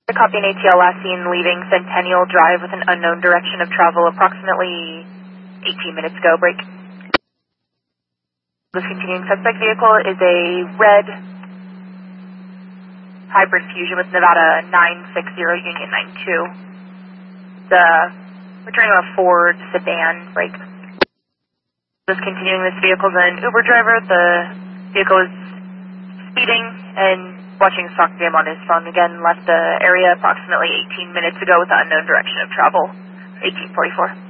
The copy in ATL last seen leaving Centennial Drive with an unknown direction of travel approximately 18 minutes ago. Break. This continuing suspect vehicle is a red hybrid Fusion with Nevada 960 Union 92. The returning of a Ford sedan. Break. This continuing, this vehicle is an Uber driver. The vehicle is speeding and watching a stock game on his phone. Again, left the area approximately 18 minutes ago with an unknown direction of travel. 1844.